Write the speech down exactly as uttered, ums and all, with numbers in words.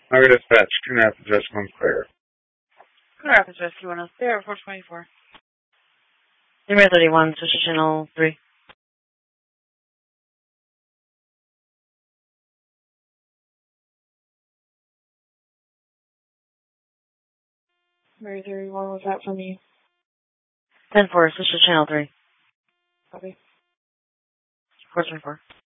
Highway Dispatch, Coon Rapids Rescue one Clear. Coon Rapids Rescue one oh clear, four twenty-four. Number thirty-one, switch to channel three. Number thirty-one, what's that from you? ten four, switch to channel three. Copy. four twenty-four.